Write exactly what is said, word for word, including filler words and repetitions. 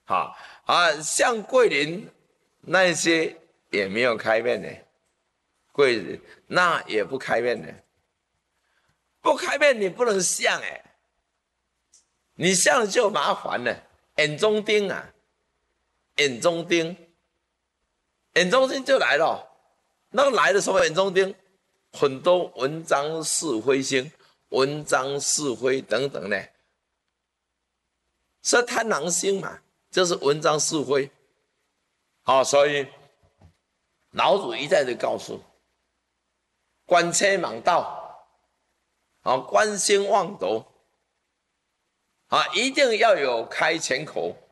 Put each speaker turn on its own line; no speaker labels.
好啊，像桂林那些也没有开面的，桂林那也不开面的，不开面你不能像哎，你像了就麻烦了。眼中钉啊，眼中钉，眼中钉就来了。那个来的什么眼中钉？很多文章是非星、文章是非等等呢，是贪狼星嘛，就是文章是非。好，所以老祖一再的告诉，官车盲道，啊，官星旺斗，啊，一定要有开前口。